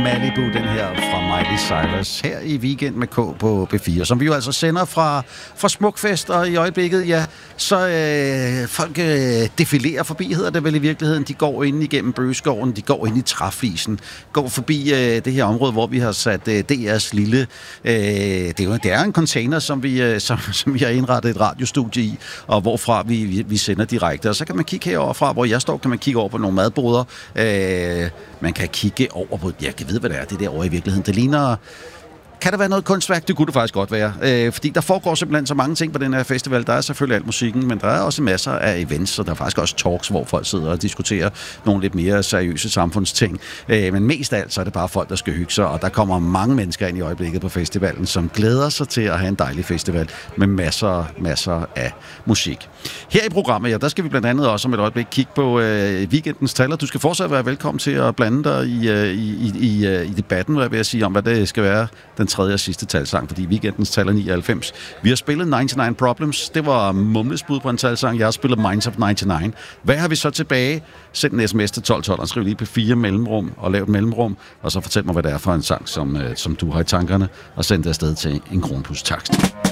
Malibu, den her fra Miley Cyrus, her i Weekend med K på B4, som vi jo altså sender fra Smukfest, og i øjeblikket, ja, så folk defilerer forbi, hedder det vel i virkeligheden. De går ind igennem Bøgeskoven, de går ind i træflisen, går forbi det her område, hvor vi har sat DR's lille, det er en container, som vi har indrettet et radiostudie i, og hvorfra vi sender direkte. Og så kan man kigge herover fra, hvor jeg står, kan man kigge over på nogle madboder. Man kan kigge over på, jeg ved, hvad det er, det derovre i virkeligheden. Det ligner... Kan der være noget kunstværk? Det kunne det faktisk godt være. Fordi der foregår simpelthen så mange ting på den her festival. Der er selvfølgelig alt musikken, men der er også masser af events, og der er faktisk også talks, hvor folk sidder og diskuterer nogle lidt mere seriøse samfundsting. Men mest af alt, så er det bare folk, der skal hygge sig, og der kommer mange mennesker ind i øjeblikket på festivalen, som glæder sig til at have en dejlig festival med masser af musik. Her i programmet, ja, der skal vi blandt andet også om et øjeblik kigge på weekendens taler. Du skal fortsat være velkommen til at blande dig i debatten, vil jeg sige, om hvad det skal være den tredje og sidste talsang, fordi weekendens taler 99. Vi har spillet 99 Problems. Det var mumlesbud på en talsang. Jeg har spillet Minds of 99. Hvad har vi så tilbage? Send en sms til 1212 og skriv lige på 4 mellemrum og lav et mellemrum, og så fortæl mig, hvad det er for en sang, som du har i tankerne, og send det afsted til en kronplustakst.